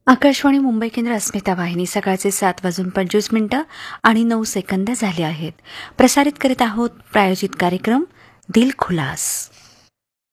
आकाशवाणी मुंबई केंद्र अस्मिता वाहिनी सकाळचे 7:25 आणि 9 सेकंद झाले आहेत. प्रसारित करीत आहोत प्रायोजित कार्यक्रम दिल खुलास.